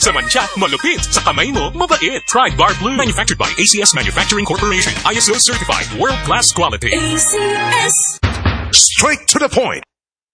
Sa mancha, malupit. Sa kamay mo, mabait. Try Guard Blue. Manufactured by ACS Manufacturing Corporation. ISO certified. World-class quality. ACS. Straight to the point.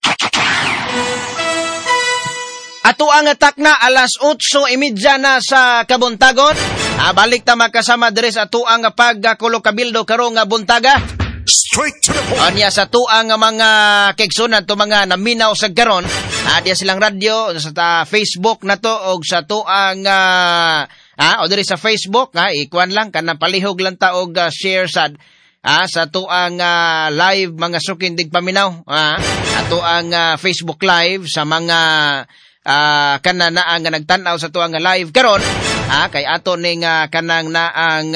Ato ang atak na alas 8:30 na sa kabuntagon. Balik ta makasama diri sa ato ang pagkulo kabildo karong buntaga. Straight to the point. Anya sa tuang mga kegsunan to mga naminaw sa karon. Diya silang radyo sa Facebook na to og sa tuang o diri sa Facebook ikuan lang kana palihog lang ta og share sad sa tuang live mga sukindig paminaw ato ang Facebook live sa mga kanana ang nagtan-aw sa tuang live karon kay ato ning kanang na ang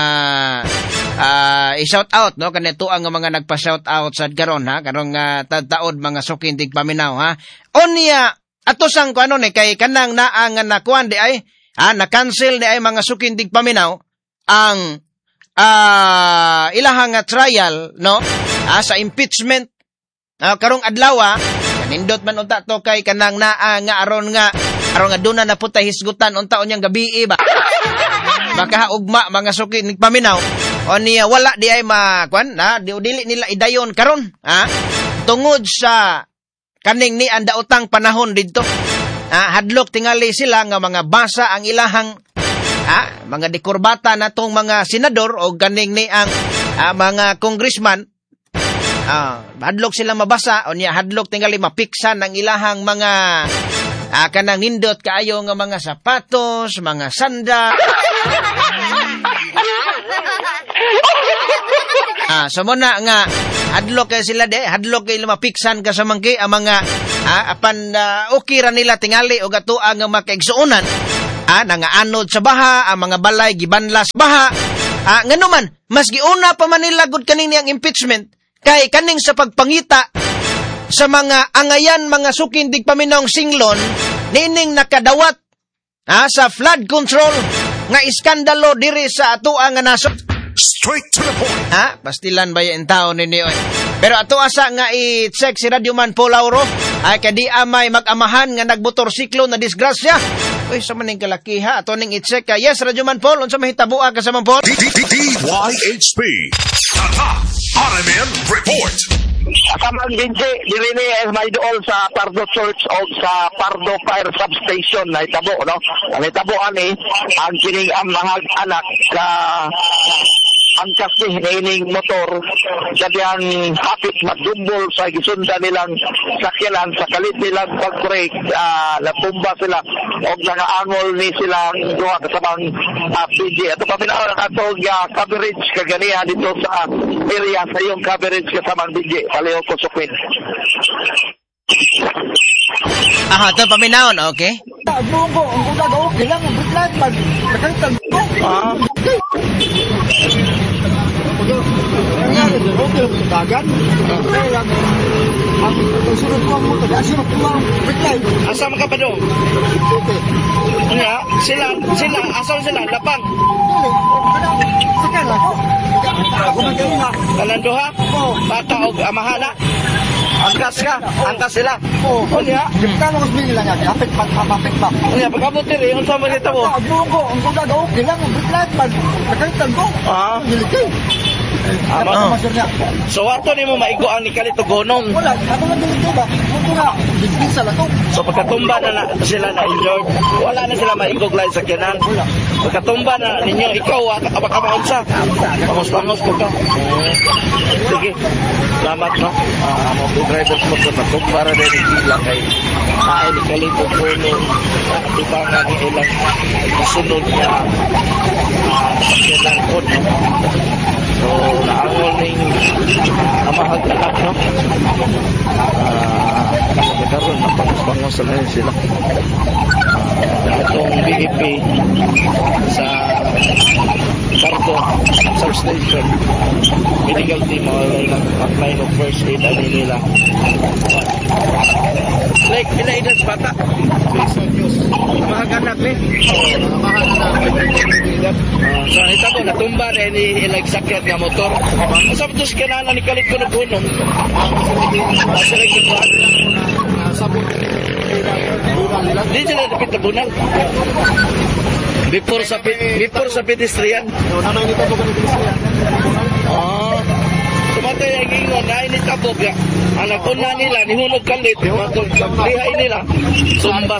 i-shout out no kanito ang mga nagpa-shout out sad karon karong tadtaod mga sukindig paminaw onya ato sang kuno ni kay kanang na ang nakuan di ay na-cancel di ay mga sukindig paminaw ang ilahang trial no sa impeachment karong adlaw nindot man unta to kay kanang naa nga aron nga duna na putay hisgutan unta unyang gabi ba baka ugma mga suki nigpaminaw o niya wala di ay makuan dili nila idayon karon tungod sa kaning ni anda utang panahon didto hadlok tingali sila nga mga basa ang ilahang mga dikurbata natong mga senador o kaning ni ang mga congressman hadlok sila mabasa o niya hadlok tingali mapiksan ang ilahang mga kanang nindot kaayo nga mga sapatos, mga sanda. So muna nga hadlok kay sila hadlok kay mapiksan ka sa mangki ang mga apan okay ra nila tingali og ato ang makaigsuonan nangaanod sa baha ang mga balay gibanlas baha ngano man mas giuna pa man nila gud kaning niyang impeachment kay kaning sa pagpangita sa mga angayan mga sukindig paminong singlon nining nakadawat sa flood control nga iskandalo diri sa ato ang nasod. Straight to the point. Pastilan ba yung tao ninyo pero ato asa nga i-check si Radio Man Polauro ay kadi amay mag-amahan nga nagmotorsiklo na disgrasya. Uy, sa maning kalakiha ato ning i-check yes Radio Man Pol unsa mahitabo ka sa Man Pol? DYHP RMN Report. Kaman Binti, diri ni may dool sa Pardo Church o sa Pardo Fire Substation na itabo, no? Ang itabo ani, ang kining ang mga anak ka angkas ni ining motor kadiyang hapit magdumbol sa gisunda nilang sakyanan sa kalit nilang pag-break natumba sila o nangaangol ni silang duha kasabang PG ato paminaw atong coverage kaganiya dito sa area sa iyong coverage kasabang PG paliho ko sukwin ito paminawon, okay? Bungo, ang gagawa, kailangan biglan, magkakitag ko. Okay, dagan. Ang sunod ko mo, sunod ko mo, biglan. Asa ka pa doon? Sila, asaw sila, lapang. Sakal ako. Ako magkakita. Kalanduha? Bata o amahala? Angkas sila. Kunya, kano mas bigla niya, kapit pa. Kunya, pagkabuti rin, yung sama nito mo. Ang bungo, ang gagawa, kailangan biglan, magkakitag ko. Nilikay. So ato ni mo maigo ang nikalito gonong. Wala, ako na dito ba? Ako na, bigbisa lang to. So pagkatumba na sila na injured, wala na sila maigog lang sa kinan. Pagkatumba na ninyo, ikaw, abak-abak pangos-pangos ko ka. Sige, salamat no. Mga drivers mo ko natumba na rin ilang kay ay nikalito gonong. Diba nga ni ilang sunod niya kinan ko no. So, naangol ning amahag anak, no? Nagkaroon ng pangos-pangos na rin sila. Itong BEP sa Pardo Substation, medical team apply ng first aid nila. Like, pila edad bata? Amahag anak, eh? So, ito ko, natumba rin ilang sakyan nga motor. Sabtos ka na nikalit ko na gunong. Sabot. Di sila dapat tabunan. Before sa pedestrian. So, naman nito po kami pedestrian. Sumatay ang ingon na initabog ya. Ang nakuna nila, nihunod kalit. Lihay nila. Sumbas.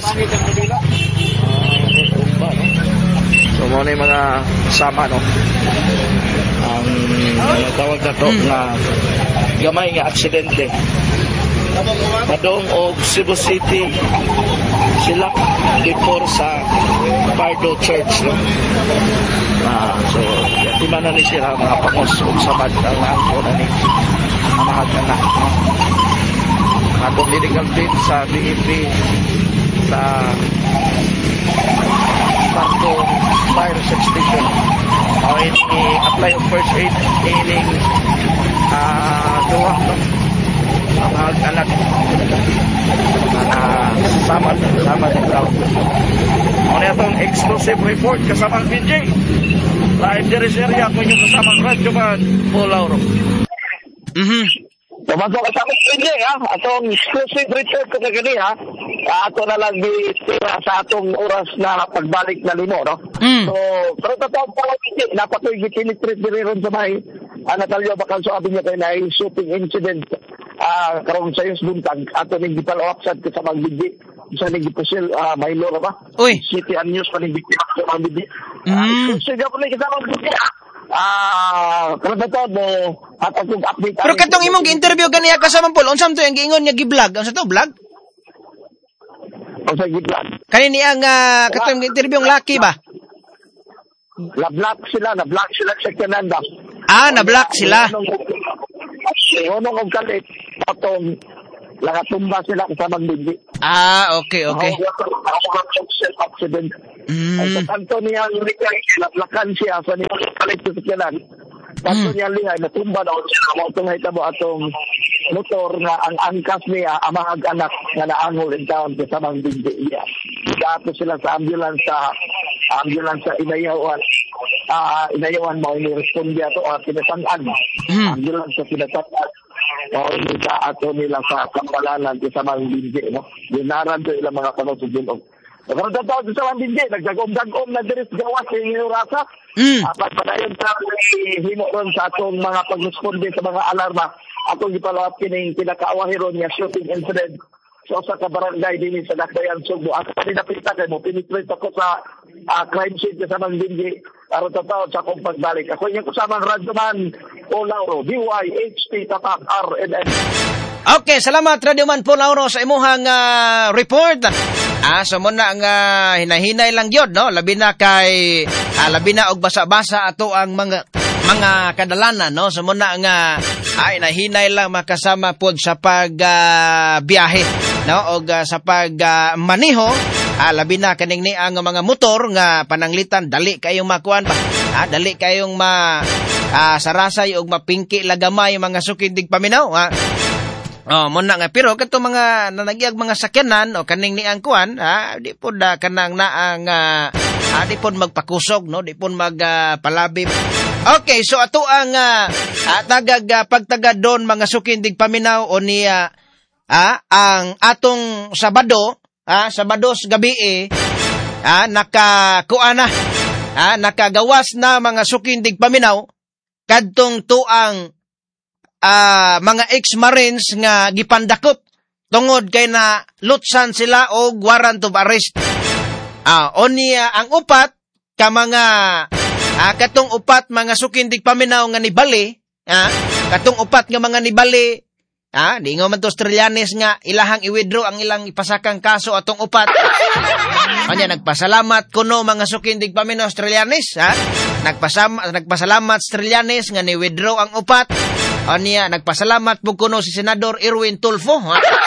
So, muna yung mga sama, no? Ang tawag na to na gamay nga aksidente. Padong og Cebu City sila before sa Pardo Church, no? So yatiman na ni sila mga pangos ug samad ang angko na ni amahag na, no? Atong medical team sa BEP sa Pardo Fire Substation i-apply of first aid ining duwa, no? Ang anak sama ng tao. Ano itong exclusive report kasamang PJ live dari area ko yung kasamang radyo man Paul Lauro. Tumasok ka sa akin, PJ, ha? Atong exclusive report ko kagani, ha? Ato na lang tira sa atong oras na pagbalik na limo, no? So, pero totoo pa lang, PJ, napatoy gitinitreat din ron sa may Natalio Bacanso, sabi niya kayo na shooting incident karong sa yung buntag ato ning gipalo-up sad sa magbidi sa ning gipusil Milo ba City and News pa ning biktima sa magbidi siga po ning kasama magbidi pero to mo atong update pero katong imong gi-interview ganiya kasama Paul unsam to ang giingon niya gi-vlog unsa to vlog unsa gi-vlog kanini ang katong gi-interview ang laki ba na-block sila sa Canada na-block sila Unong og kalit atong langatumba sila sa magbindi. Okay. Accident. Ay tanto niya lakan siya sa niya kalit sa kanan. Tanto niya lihay natumba daw siya mo tong hitabo atong motor nga ang angkas niya amahag anak nga naangol in town sa magbindi niya. Dato sila sa ambulance sa inayawan mo ni responde ato pinasan-an ambulance sa pinasan-an sa ato nila sa kampalanan sa mga binje, no? Dinaran to ilang mga panusubin pero totoo sa mga binje nagdagom-dagom na diris gawas sa inyong rasa apat padayon sa himo ron sa atong mga pag-responde sa mga alarma atong ipalawap kining pinakaawahiron niya shooting incident so sa kabarangay din sa Dakbayan Sugbo. Ako pa rin napita kayo mo, pinitrate ako sa crime scene sa Mangbindi. Pero totoo sa akong pagbalik. Ako yung kusamang radyoman, Paul Lauro, DYHT Tatak RNN. Okay, salamat radyoman Paul Lauro sa imuhang report. So muna ang hinahinay lang yun, no? Labi na og basa-basa ato ang mga kadalanan, no? So muna nga hinahinay lang makasama pod sa pagbiyahe, no? Og sa pagmaniho, labi na kaning ni ang mga motor nga pananglitan dali kayong makuan ba? Dali kayong sarasay og mapingki lagamay mga sukidig paminaw, muna nga pero kato mga nanagyag mga sakyanan o kaning ni ang kuan di pod kanang naang di pod magpakusog, no? Di pod magpalabi. Okay, so ato ang pagtagadon mga sukindig paminaw o niya ang atong Sabado, Sabados gabi nakagawas na mga sukindig paminaw kadtong tuang mga ex-marines nga gipandakop tungod kay na lutsan sila og warrant of arrest. Niya ang upat ka mga katong upat mga sukindig paminaw nga nibali, katong upat nga mga nibali, di nga man to Australianes nga ilahang i-withdraw ang ilang ipasakang kaso atong upat. Anya nagpasalamat kuno mga sukindig paminaw Australianes, nagpasalamat Australianes nga ni-withdraw ang upat. Anya nagpasalamat po kuno si Senador Erwin Tulfo,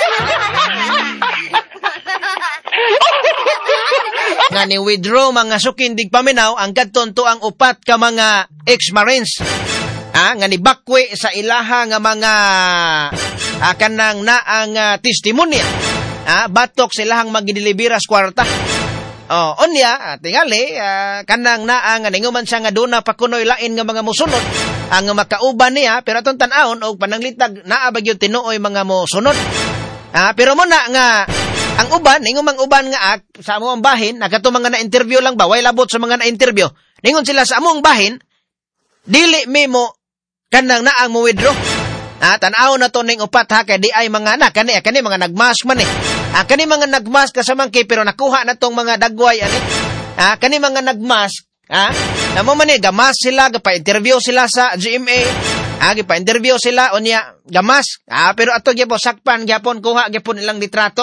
nga ni-withdraw mga sukindig paminaw ang kadtonto ang upat ka mga ex-marines nga nibakwe sa ilaha nga mga kanang naang testimonya batok silahang magideliveras kwarta. Tingali kanang naang nga ninguman siya nga duna pa kunoy lain nga mga musunod ang makauban niya pero atong tan-awon og pananglitag naa ba gyud tinuoy mga musunod. Pero mo na nga Ang uban, ningon mang uban nga sa among bahin, nakato mga na-interview lang ba, way labot sa mga na-interview. Ningon sila sa among bahin, dili mo kanang naang mo withdraw. Tanaw na to ning upat ha, kay di ay mga anak, kani mga nagmask man eh. Kani mga nagmask kasamang kay, pero nakuha na tong mga dagway, kani mga nagmask, namo man eh, gamas sila, gapa-interview sila sa GMA, gipa-interview sila, unya, gamas, pero ato gyapon, sakpan, gyapon, kuha, gyapon ilang litrato,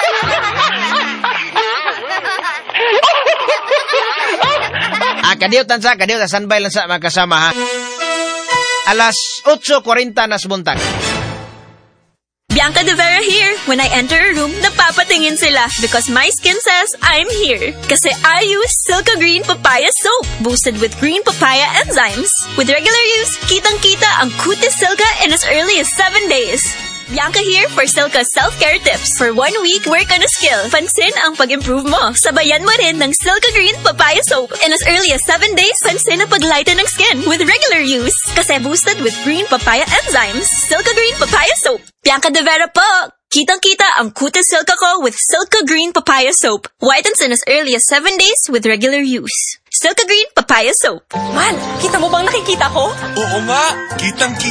Kadiyutan standby lang sa mga kasama, ha? Alas 8:40 na sa buntag. Bianca De Vera here. When I enter a room, napapatingin sila because my skin says I'm here. Kasi I use Silka Green Papaya Soap, boosted with green papaya enzymes. With regular use, kitang-kita ang kutis Silka in as early as 7 days. Bianca here for Silka self-care tips. For 1 week, work on a skill. Pansin ang pag-improve mo. Sabayan mo rin ng Silka Green Papaya Soap. In as early as 7 days, pansin ang paglighten ng skin with regular use. Kasi boosted with green papaya enzymes. Silka Green Papaya Soap. Bianca De Vera po! Kitang-kita ang kutis Silka ko with Silka Green Papaya Soap. Whitens in as early as 7 days with regular use. Silka Green Papaya Soap. Man, kita mo bang nakikita ko? Oo nga, kitang